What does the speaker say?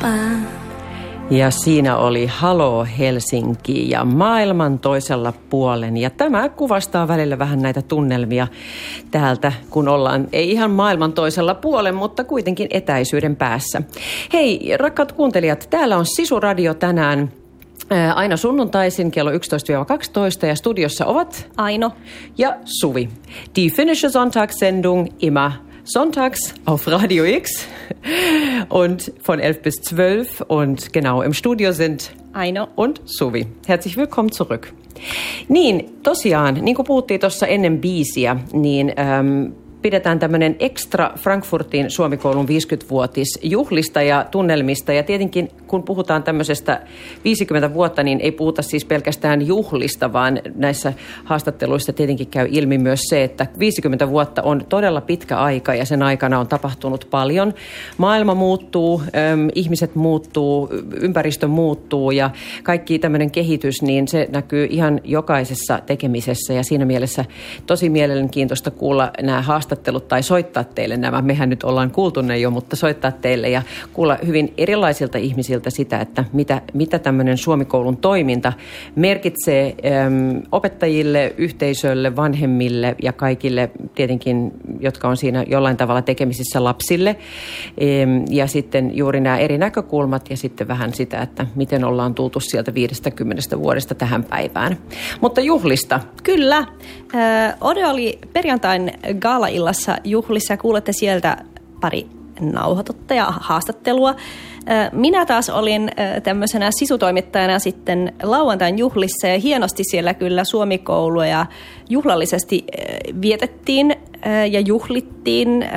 copains. Ja siinä oli Halo Helsinki ja maailman toisella puolen. Ja tämä kuvastaa välillä vähän näitä tunnelmia täältä, kun ollaan ei ihan maailman toisella puolen, mutta kuitenkin etäisyyden päässä. Hei, rakkaat kuuntelijat, täällä on Sisu-radio tänään. Aina sunnuntaisin kello 11-12 ja studiossa ovat Aino ja Suvi. Die finnische Sonntagssendung immer sonntags auf Radio X und von 11 bis 12 und genau im Studio sind Aino und Suvi. Herzlich willkommen zurück. Niin, tosiaan, niin kuin puhuttiin tuossa ennen biisiä, niin pidetään tämmöinen ekstra Frankfurtin Suomikoulun 50-vuotisjuhlista ja tunnelmista. Ja tietenkin, kun puhutaan tämmöisestä 50 vuotta, niin ei puhuta siis pelkästään juhlista, vaan näissä haastatteluissa tietenkin käy ilmi myös se, että 50 vuotta on todella pitkä aika ja sen aikana on tapahtunut paljon. Maailma muuttuu, ihmiset muuttuu, ympäristö muuttuu ja kaikki tämmöinen kehitys, niin se näkyy ihan jokaisessa tekemisessä. Ja siinä mielessä tosi mielenkiintoista kuulla nämä haastattelut tai soittaa teille nämä. Mehän nyt ollaan kuultu ne jo, mutta soittaa teille ja kuulla hyvin erilaisilta ihmisiltä sitä, että mitä tämmöinen Suomikoulun toiminta merkitsee opettajille, yhteisölle, vanhemmille ja kaikille tietenkin, jotka on siinä jollain tavalla tekemisissä lapsille. Ja sitten juuri nämä eri näkökulmat ja sitten vähän sitä, että miten ollaan tultu sieltä 50 vuodesta tähän päivään. Mutta juhlista. Kyllä. Ode oli perjantain gaala-illassa juhlissa. Kuulette sieltä pari nauhoitetta ja haastattelua. Minä taas olin tämmöisenä sisutoimittajana sitten lauantain juhlissa ja hienosti siellä kyllä Suomikoulua ja juhlallisesti vietettiin ja juhlittiin